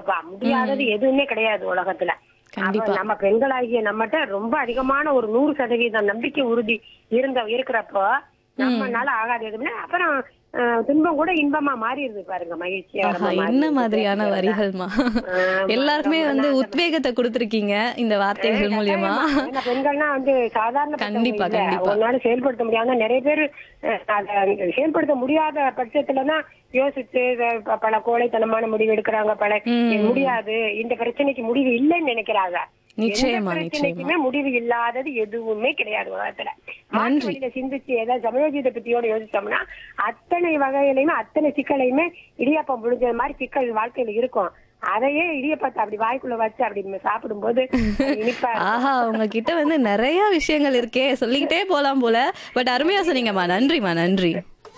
பாருங்கப்பா, முடியாதது எதுவுமே கிடையாது உலகத்துல. கண்டிப்பா. நம்ம பெண்களாகிய நம்மகிட்ட ரொம்ப அதிகமான ஒரு 100% நம்பிக்கை உறுதி இருக்கிறப்போ நம்மனால ஆகாது எதுவுமே. அப்புறம் துன்பம் கூட இன்பமா மாறிடுது பாருங்க, மகிழ்ச்சியா ஆஹா, என்ன மாதிரியான வரிகள்மா! எல்லாருமே வந்து உத்வேகத்தை கொடுத்திருக்கீங்க இந்த வார்த்தைகள் மூலியமா. பெண்கள்னா சாதாரண கண்டிப்பா, இல்ல. கண்டிப்பா. ஒரு நாள் செயல்படுத்த முடியாத நிறைய பேர் அத செயல்படுத்த முடியாத பட்சத்துலதான் யோசிச்சு பல கோழைத்தனமான முடிவு எடுக்கிறாங்க. பல முடியாது, இந்த பிரச்சனைக்கு முடிவு இல்லைன்னு நினைக்கிறாங்க. எந்த நிச்சயமா, நிச்சயமா. பிரச்சனைக்குமே முடிவு இல்லாதது எதுவுமே கிடையாது உலகத்துல. மாற்று வழியில சிந்திச்சு ஏதாவது சமயோஜித பத்தியோட யோசிச்சோம்னா அத்தனை வகையிலையுமே அத்தனை சிக்கலையுமே இடியாப்பம் புழிஞ்சது மாதிரி சிக்கல் வாழ்க்கையில இருக்கும். அதையே இடியப்பத்தை அப்படி வாய்க்குள்ள வச்சு அப்படி சாப்பிடும் போது இனிப்பா இருக்கும். ஆஹா, உங்ககிட்ட வந்து நிறைய விஷயங்கள் இருக்கே, சொல்லிக்கிட்டே போலாம் போல. பட் அருமையா சொன்னீங்கம்மா. நன்றிம்மா, நன்றி.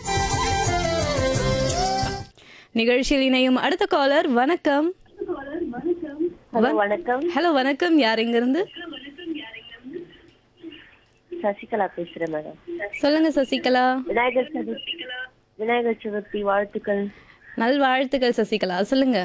நிகழ்ச்சியில் இணையும் அடுத்த காலர். வணக்கம். வணக்கம். ஹலோ, வணக்கம். யார் எங்க இருந்து? சசிகலா பேசுறேன் மேடம். சொல்லுங்க சசிகலா. விநாயகர் சதுர்த்தி வாழ்த்துக்கள். நல்வாழ்த்துக்கள் சசிகலா, சொல்லுங்க.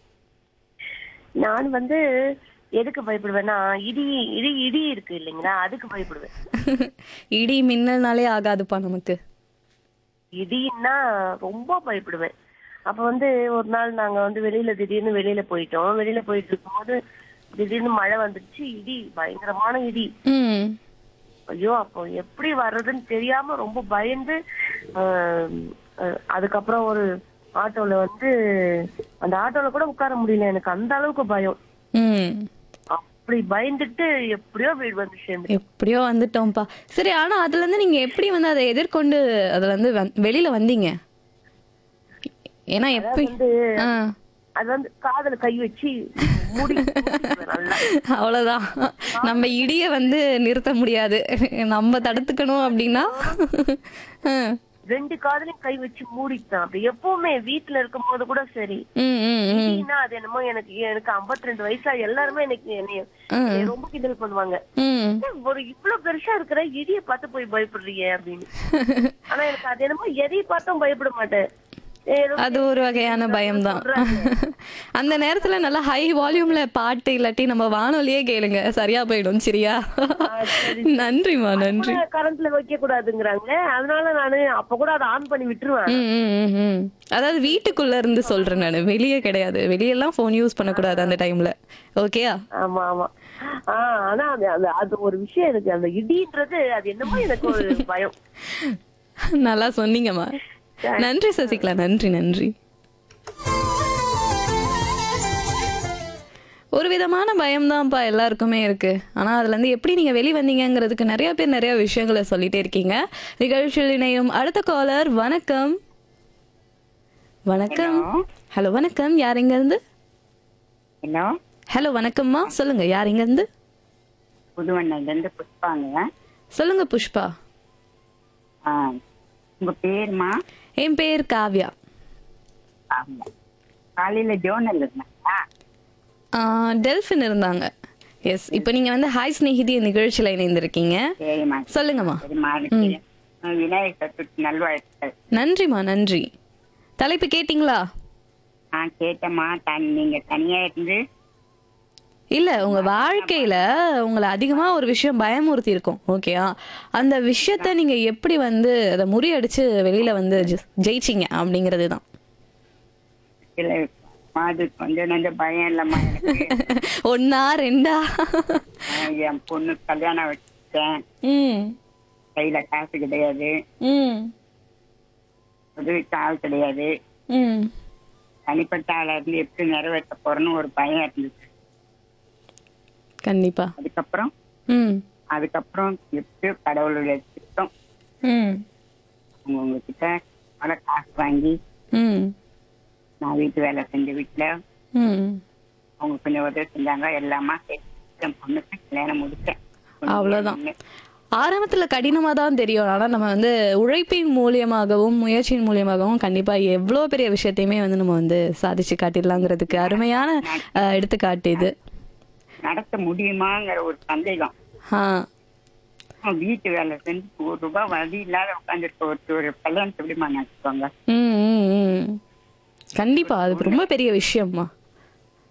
நான் எதுக்கு பயப்படுவேன்னா இடி இடி இடி இருக்கு இல்லைங்களா, அதுக்கு பயப்படுவேன். இடி மின்னல்னாலே ஆகாதுப்பா நமக்கு. இடின்னா ரொம்ப பயப்படுவேன். அப்ப ஒரு நாள் நாங்க திடீர்னு வெளியில போயிட்டோம். வெளியில போயிட்டு இருக்கும்போது திடீர்னு மழை வந்துருச்சு. இடி, பயங்கரமான இடி. ஐயோ, அப்போ எப்படி வர்றதுன்னு தெரியாம ரொம்ப பயந்து அதுக்கப்புறம் ஒரு ஆட்டோல அந்த ஆட்டோல கூட உட்கார முடியல, எனக்கு அந்த அளவுக்கு பயம். அப்படி பயந்துட்டு எப்படியோ வீடு வந்து சேர்ந்து எப்படியோ வந்துட்டோம்ப்பா. சரி, ஆனா அதுல இருந்து நீங்க எப்படி அதை எதிர்கொண்டு அதுல இருந்து வெளியில வந்தீங்க? ஏன்னா எப்படி அது காதுல கை வச்சு மூடி நல்லா. அவ்வளவுதான். நம்ம இடிய நிறுத்த முடியாது, நம்ம தடுத்துக்கணும் அப்படின்னா. ரெண்டு காதுலயும் கை வச்சு மூடிட்டான். அப்படி எப்பவுமே வீட்டுல இருக்கும் போது கூட சரி. அது என்னமோ எனக்கு 52 வயசா எல்லாருமே என்னைய ரொம்ப கிண்டல் பண்ணுவாங்க. ஒரு இவ்வளவு பெருசா இருக்கிற இடிய பார்த்து போய் பயப்படுறீங்க அப்படின்னு. ஆனா எனக்கு அது என்னமோ எதையும் பார்த்தும் பயப்பட மாட்டேன். அது ஒரு வகையான பயம்தான். அந்த நேரத்துல நல்லா ஹை வால்யூம்ல பாட்டு இல்லாட்டி நம்ம வானொலியே கேளுங்க, சரியா போயிடும். சரியா? நன்றிமா, நன்றி. கரண்ட்ல வைக்க கூடாதுங்கிறாங்க, அதனால நானு அப்ப கூட அதை ஆன் பண்ணி விட்டுருவேன். அதாவது வீட்டுக்குள்ள இருந்து சொல்றேன் நானு, வெளியே கிடையாது. வெளியெல்லாம் போன் யூஸ் பண்ணக்கூடாது அந்த டைம்ல. ஓகேயா? ஆமா ஆமா. ஆனா அது ஒரு விஷயம் இருக்கு, அந்த இடின்றது அது என்னமோ எனக்கு ஒரு பயம். நல்லா சொன்னீங்கம்மா. நன்றி சசிகலா, நன்றி நன்றி. ஒரு விதமான பயம்தான்ப்பா எல்லாருக்குமே இருக்கு. ஆனா அதுல இருந்து எப்படி நீங்க வெளிவந்தீங்கிறதுக்கு நிறைய பேர் நிறைய விஷயங்களை சொல்லிட்டே இருக்கீங்க. நிகழ்ச்சியில் இணையும் அடுத்த காலர். வணக்கம். வணக்கம். ஹலோ, வணக்கம். யார் எங்க இருந்து? ஹலோ, வணக்கம்மா. சொல்லுங்க, யார் எங்க இருந்து? புதுவண்ணையில இருந்து புஷ்பாங்க. சொல்லுங்க புஷ்பா. உங்க பேருமா? என் பேர் காவ்யா. காலையில ஜோனல் இருந்தாங்களா? டெல்ஃபின் இருந்தாங்க. எஸ். இப்போ நீங்க ஹாய் ஸ்நேகிதி நிகழ்ச்சியில இணைந்திருக்கீங்க. சொல்லுங்கம்மா. விநாயகர் சதுர்த்தி நல்வாழ்த்துக்கள். நன்றிமா, நன்றி. தலைப்பு கேட்டீங்களா? கேட்டமா. நீங்க தனியா இருந்து இல்ல, உங்க வாழ்க்கையில உங்களை அதிகமா ஒரு விஷயம் பயமுறுத்தி இருக்கும். ஓகேயா? அந்த விஷயத்த நீங்க எப்படி அதை முறியடிச்சு வெளியில ஜெயிச்சிங்க அப்படிங்கறதுதான். கொஞ்சம் நஞ்சம் பயம் இல்லம்மா எனக்கு. ஒன்னா ரெண்டா? என் பொண்ணு கல்யாணம் வச்சேன். கையில காசு கிடையாது, உதவிக்கு ஆள் கிடையாது. தனிப்பட்ட ஆளா இருந்து எப்படி நிறைவேற்ற போறேன்னு ஒரு பயம் இருந்துச்சு. கண்டிப்பா. அதுக்கப்புறம் எப்படியோ கடவுளுடைய திட்டம், உங்ககிட்ட பல காசு வாங்கி நான் வீட்டு வேலை செஞ்ச வீட்டுல அவங்க கொஞ்சம் உதவி செஞ்சாங்க. எல்லாமா பொண்ணுக்கு கல்யாணம் முடிச்சேன். அவ்வளவுதான். ஆரம்பத்துல கடினமா தான் தெரியும். ஆனா நம்ம உழைப்பின் மூலியமாகவும் முயற்சியின் மூலியமாகவும் கண்டிப்பா எவ்வளவு பெரிய விஷயத்தையுமே நம்ம சாதிச்சு காட்டிடலாங்கிறதுக்கு அருமையான எடுத்துக்காட்டு இது. நடத்த முடியுமாங்கிற ஒரு சந்தேகம். வீட்டு வேலை செஞ்சு ₹1 வழி இல்லாத உட்காந்துருக்க ஒரு கல்யாணத்தை எப்படிமா நடத்துவாங்க? கண்டிப்பா அது ரொம்ப பெரிய விஷயம்மா.